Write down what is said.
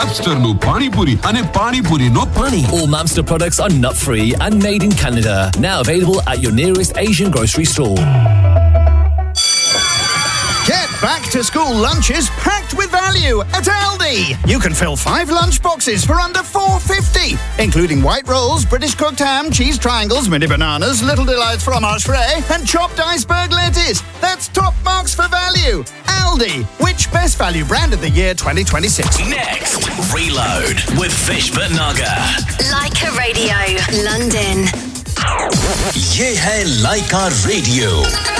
Napsterનો પાણીપુરી અને પાણીપુરીનો પાણી. All Mamster products are nut-free and made in Canada. Now available at your nearest Asian grocery store. Get back to school lunches packed with value at Aldi. You can fill 5 lunch boxes for under $4.50, including white rolls, British cooked ham, cheese triangles, mini bananas, Little Delights fromage frais, and chopped iceberg lettuce. That's top marks for value. Aldi, which best value brand of the year 2026? Next, Reload with Fish Bhatnagar. Leica Radio, London. ये है Leica Radio.